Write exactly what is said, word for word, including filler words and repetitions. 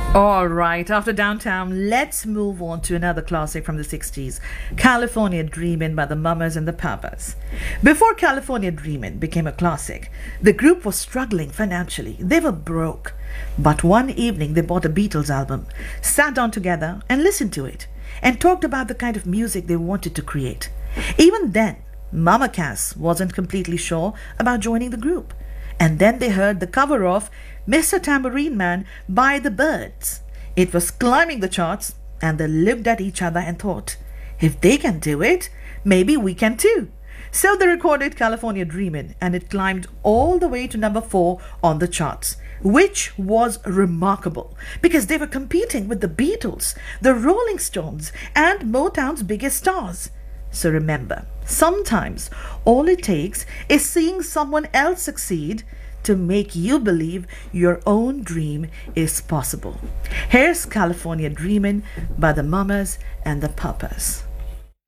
All right, after Downtown, let's move on to another classic from the sixties, California Dreamin' by the Mamas and the Papas. Before California Dreamin' became a classic, the group was struggling financially. They were broke. But one evening they bought a Beatles album, sat down together and listened to it, and talked about the kind of music they wanted to create. Even then, Mama Cass wasn't completely sure about joining the group. And then they heard the cover of Mister Tambourine Man by the Byrds. It was climbing the charts, and they looked at each other and thought, if they can do it, maybe we can too. So they recorded California Dreamin', and it climbed all the way to number four on the charts, which was remarkable because they were competing with the Beatles, the Rolling Stones, and Motown's biggest stars. So remember, sometimes all it takes is seeing someone else succeed to make you believe your own dream is possible. Here's California Dreamin' by the Mamas and the Papas.